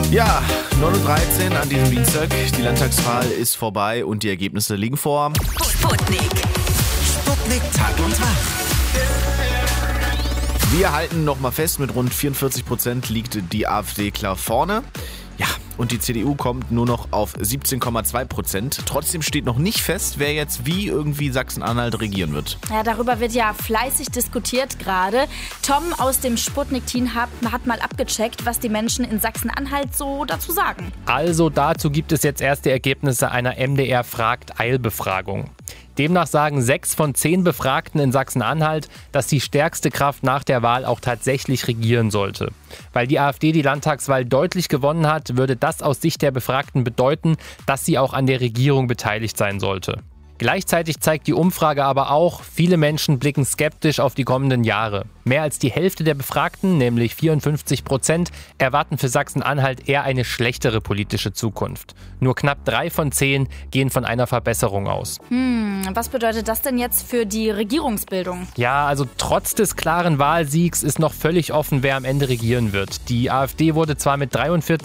Ja, 9:13 Uhr an diesem Dienstag. Die Landtagswahl ist vorbei und die Ergebnisse liegen vor. Sputnik. Sputnik Tag und Nacht. Wir halten nochmal fest, mit rund 44% liegt die AfD klar vorne. Ja, und die CDU kommt nur noch auf 17,2%. Trotzdem steht noch nicht fest, wer jetzt wie irgendwie Sachsen-Anhalt regieren wird. Ja, darüber wird ja fleißig diskutiert gerade. Tom aus dem Sputnik-Team hat mal abgecheckt, was die Menschen in Sachsen-Anhalt so dazu sagen. Also dazu gibt es jetzt erste Ergebnisse einer MDR-Fragt-Eilbefragung. Demnach sagen 6 von 10 Befragten in Sachsen-Anhalt, dass die stärkste Kraft nach der Wahl auch tatsächlich regieren sollte. Weil die AfD die Landtagswahl deutlich gewonnen hat, würde das aus Sicht der Befragten bedeuten, dass sie auch an der Regierung beteiligt sein sollte. Gleichzeitig zeigt die Umfrage aber auch, viele Menschen blicken skeptisch auf die kommenden Jahre. Mehr als die Hälfte der Befragten, nämlich 54%, erwarten für Sachsen-Anhalt eher eine schlechtere politische Zukunft. Nur knapp 3 von 10 gehen von einer Verbesserung aus. Was bedeutet das denn jetzt für die Regierungsbildung? Ja, also trotz des klaren Wahlsiegs ist noch völlig offen, wer am Ende regieren wird. Die AfD wurde zwar mit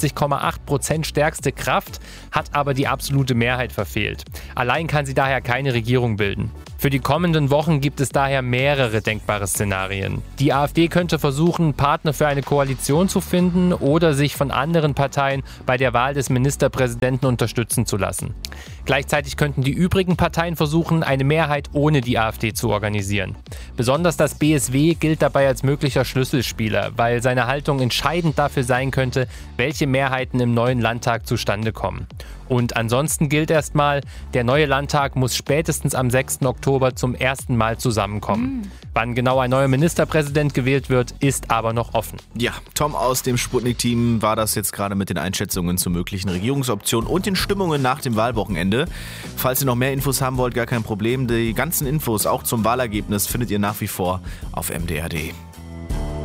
43,8% stärkste Kraft, hat aber die absolute Mehrheit verfehlt. Allein kann sie daher keine Regierung bilden. Für die kommenden Wochen gibt es daher mehrere denkbare Szenarien. Die AfD könnte versuchen, Partner für eine Koalition zu finden oder sich von anderen Parteien bei der Wahl des Ministerpräsidenten unterstützen zu lassen. Gleichzeitig könnten die übrigen Parteien versuchen, eine Mehrheit ohne die AfD zu organisieren. Besonders das BSW gilt dabei als möglicher Schlüsselspieler, weil seine Haltung entscheidend dafür sein könnte, welche Mehrheiten im neuen Landtag zustande kommen. Und ansonsten gilt erstmal, der neue Landtag muss spätestens am 6. Oktober zum ersten Mal zusammenkommen. Wann genau ein neuer Ministerpräsident gewählt wird, ist aber noch offen. Ja, Tom aus dem Sputnik-Team war das jetzt gerade mit den Einschätzungen zu möglichen Regierungsoptionen und den Stimmungen nach dem Wahlwochenende. Falls ihr noch mehr Infos haben wollt, gar kein Problem. Die ganzen Infos auch zum Wahlergebnis findet ihr nach wie vor auf mdr.de.